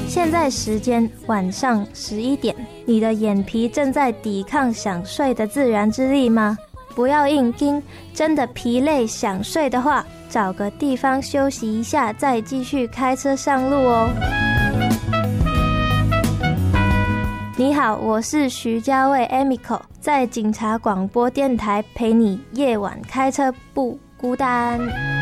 现在时间晚上11点，你的眼皮正在抵抗想睡的自然之力吗？不要硬盯，真的疲累想睡的话，找个地方休息一下，再继续开车上路哦。你好，我是徐家卫 Emiko， 在警察广播电台陪你夜晚开车不孤单。